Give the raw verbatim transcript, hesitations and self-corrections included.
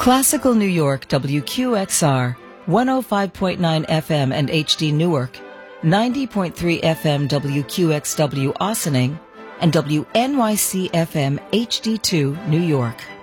Classical New York, W Q X R, one oh five point nine F M and H D Newark, ninety point three F M W Q X W Ossining, and W N Y C F M H D two New York.